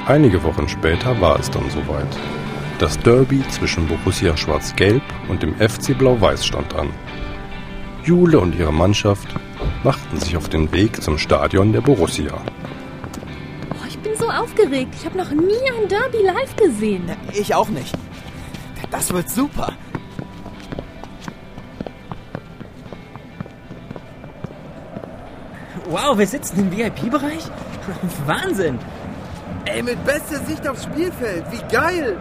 Einige Wochen später war es dann soweit. Das Derby zwischen Borussia Schwarz-Gelb und dem FC Blau-Weiß stand an. Jule und ihre Mannschaft machten sich auf den Weg zum Stadion der Borussia. Oh, ich bin so aufgeregt. Ich habe noch nie ein Derby live gesehen. Ich auch nicht. Das wird super. Wow, wir sitzen im VIP-Bereich? Wahnsinn! Ey, mit bester Sicht aufs Spielfeld. Wie geil!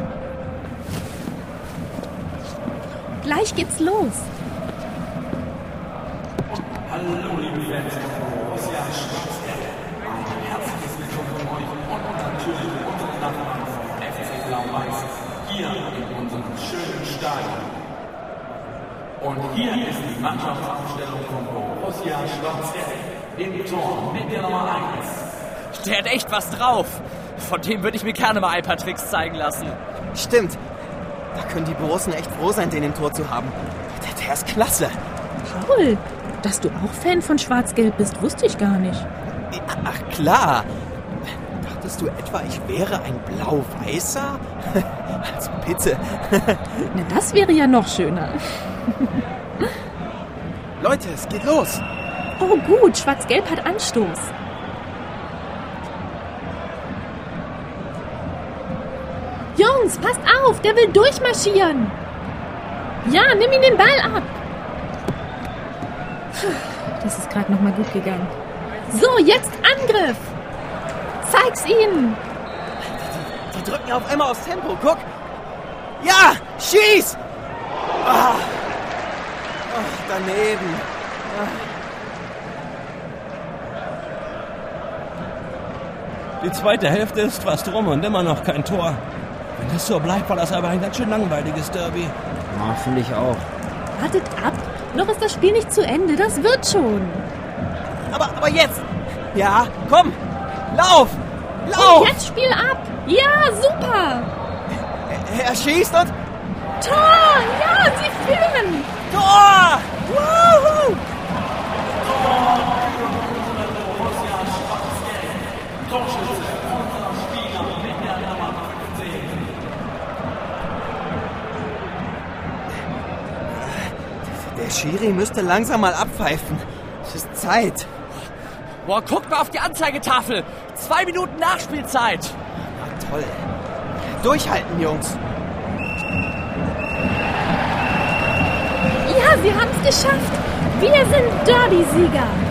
Gleich geht's los. Hallo, liebe Fans von Borussia Schwarz-Gelb. Ein herzliches Willkommen von euch und natürlich unseren Nachbarn vom FC Blau-Weiß hier in unserem schönen Stadion. Und hier ist die Mannschaftsaufstellung von Borussia Schwarz-Gelb. Im Tor mit der Nummer 1. Der hat echt was drauf. Von dem würde ich mir gerne mal ein paar Tricks zeigen lassen. Stimmt. Da können die Borussen echt froh sein, den im Tor zu haben. Der ist klasse. Paul, dass du auch Fan von Schwarz-Gelb bist, wusste ich gar nicht. Ach klar. Dachtest du etwa, ich wäre ein Blau-Weißer? Also bitte. Na, das wäre ja noch schöner. Leute, es geht los. Oh gut, Schwarz-Gelb hat Anstoß. Jungs, passt auf, der will durchmarschieren. Ja, nimm ihm den Ball ab. Das ist gerade noch mal gut gegangen. So, jetzt Angriff. Zeig's ihnen. Die drücken auf einmal aufs Tempo, guck. Ja, schieß. Daneben. Die zweite Hälfte ist fast rum und immer noch kein Tor. Wenn das so bleibt, war das aber ein ganz schön langweiliges Derby. Ja, finde ich auch. Wartet ab. Noch ist das Spiel nicht zu Ende. Das wird schon. Aber jetzt. Ja, komm. Lauf. Lauf. Und jetzt Spiel ab. Ja, super. Er schießt und... Tor. Ja, sie führen. Tor. Woohoo. Der Schiri müsste langsam mal abpfeifen. Es ist Zeit. Boah, guck mal auf die Anzeigetafel. 2 Minuten Nachspielzeit. Na toll. Durchhalten, Jungs. Ja, sie haben's geschafft. Wir sind Derby-Sieger.